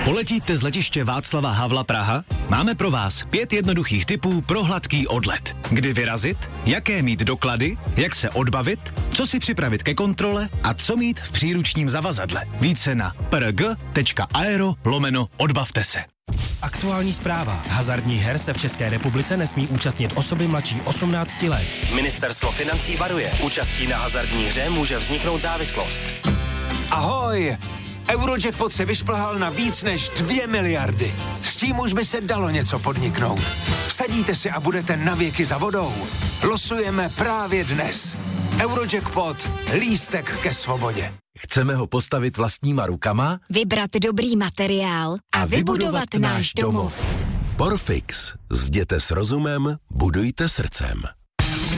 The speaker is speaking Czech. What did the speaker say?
Poletíte z letiště Václava Havla Praha? Máme pro vás 5 jednoduchých tipů pro hladký odlet. Kdy vyrazit, jaké mít doklady, jak se odbavit, co si připravit ke kontrole a co mít v příručním zavazadle. Více na prg.aero/odbavte se. Aktuální zpráva. Hazardních her se v České republice nesmí účastnit osoby mladší 18 let. Ministerstvo financí varuje. Účastí na hazardní hře může vzniknout závislost. Ahoj! Eurojackpot se vyšplhal na víc než 2 miliardy. S tím už by se dalo něco podniknout. Vsadíte si a budete navěky za vodou. Losujeme právě dnes. Eurojackpot. Lístek ke svobodě. Chceme ho postavit vlastníma rukama? Vybrat dobrý materiál a vybudovat náš domov. Porfix. Zděte s rozumem, budujte srdcem.